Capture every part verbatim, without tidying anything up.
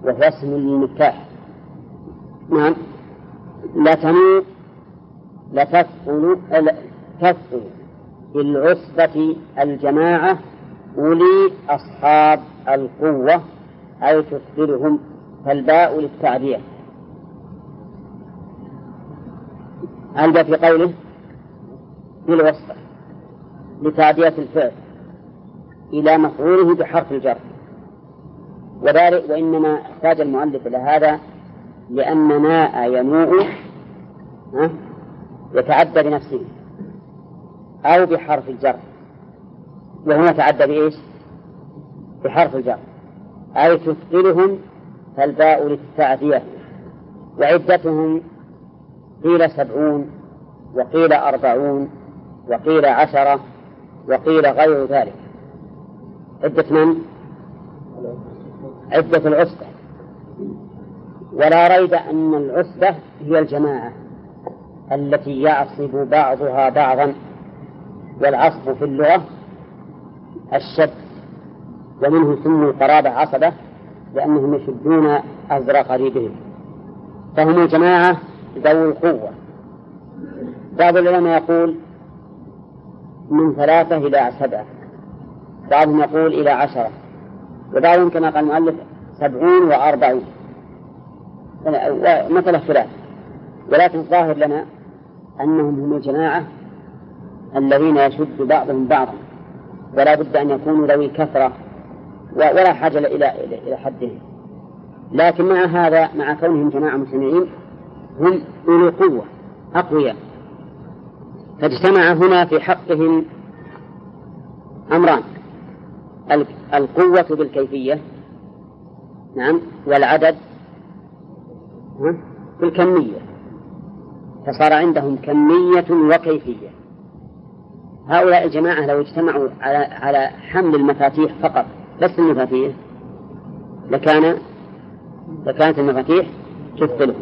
وهو اسم للمفتاح. نعم. لتنوء لتثقل تثقل بالعصبة الجماعة أولي أصحاب القوة أو تثقلهم، فالباء للتعبير. عند في قوله بالوصفة لتعدية الفعل إلى مفعوله بحرف الجر، وذلك وإنما احتاج المؤلف إلى هذا لأن ناء ينوء يتعدى بنفسه أو بحرف الجر، وهنا تعدى بإيش؟ بحرف الجر. أي تثقلهم، فالباء للتعدية. وعدتهم قيل سبعون وقيل أربعون وقيل عشرة وقيل غير ذلك. عدة من؟ عدة العصبة. ولا ريب أن العصبة هي الجماعة التي يعصب بعضها بعضا، والعصب في اللغة الشد، ومنه سموا القرابة عصبة لأنهم يشدون أزر قريبهم، فهم الجماعة ذوي القوة. بعض العلماء يقول من ثلاثة إلى سبعة، بعضهم يقول إلى عشرة، وبعضهم كما قال المؤلف سبعون وأربعون، مثل الثلاث. ولكن الظاهر لنا أنهم هم الجماعة الذين يشد بعضهم بعضا، ولا بد أن يكونوا ذوي كثرة ولا حاجة إلى إلى حدهم. لكن مع هذا، مع كونهم جماعة مجتمعين، هم أولو قوة أقوياء، فاجتمع هنا في حقهم أمران: القوة بالكيفية، نعم، والعدد بالكمية، فصار عندهم كمية وكيفية. هؤلاء الجماعة لو اجتمعوا على على حمل المفاتيح فقط، بس المفاتيح، لكان لكانت المفاتيح تثقلهم.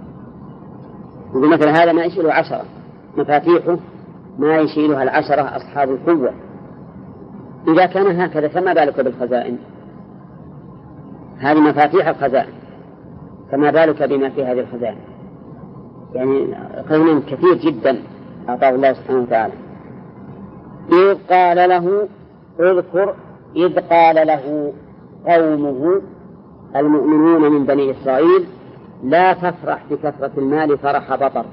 وبمثل هذا ما يشيله عشرة، مفاتيحه ما يشيلها العشرة أصحاب القوة. إذا كان هكذا فما بالك بالخزائن؟ هذه مفاتيح الخزائن، فما بالك بما في هذه الخزائن؟ يعني خزائن كثير جدا أعطاه الله سبحانه وتعالى. إذ قال له اذكر إذ قال له قومه المؤمنون من بني إسرائيل: لا تفرح بكثرة المال فرح بطر.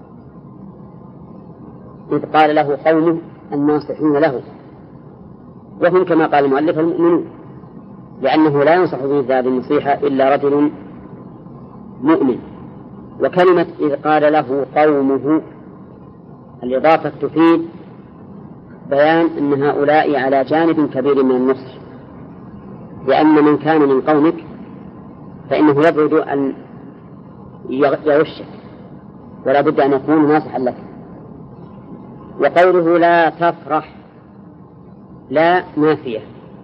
إذ قال له قومه الناصحين له، وهم كما قال المؤلف المؤمنون، لأنه لا ينصح بمثل هذه النصيحة إلا رجل مؤمن. وكلمة إذ قال له قومه الإضافة تفيد بيان أن هؤلاء على جانب كبير من النصر، لأن من كان من قومك فإنه يبعد أن يغشك، ولا بد أن يكون ناصحا لك. وقوله لا تفرح، لا نافية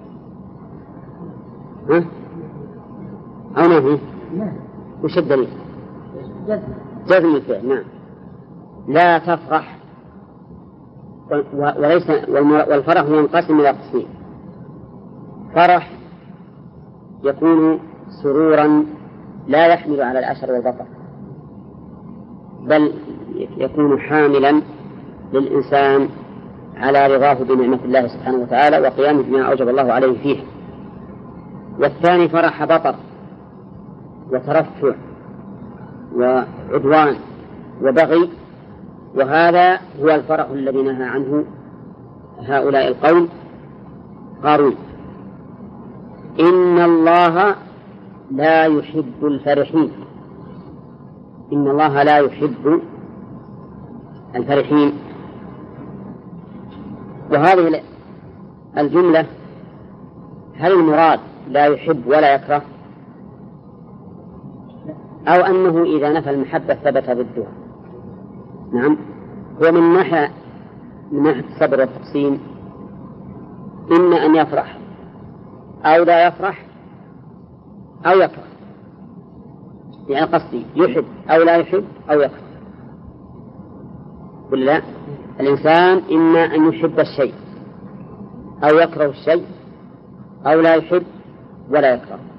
ها؟ أو نافية؟ وش الدليل؟ جزم الفعل. نعم. لا تفرح، وليس والفرح ينقسم إلى قسمين: فرح يكون سرورا لا يحمل على العشر والبطر، بل يكون حاملا للإنسان على رضاه بنعمة الله سبحانه وتعالى وقيامه بما أوجب الله عليه فيه. والثاني فرح بطر وترفع وعدوان وبغي، وهذا هو الفرح الذي نهى عنه هؤلاء القوم قارون: إن الله لا يحب الفرحين. إن الله لا يحب الفرحين. وهذه الجملة هل المراد لا يحب ولا يكره، أو أنه إذا نفى المحبة ثبت ضدها؟ نعم. هو من ناحية من ناحية الصبر والتقسيم، إما أن يفرح أو لا يفرح أو يكره، يعني قصدي يحب أو لا يحب أو يكره. ولا الإنسان إما أن يحب الشيء أو يكره الشيء، أو لا يحب ولا يكره.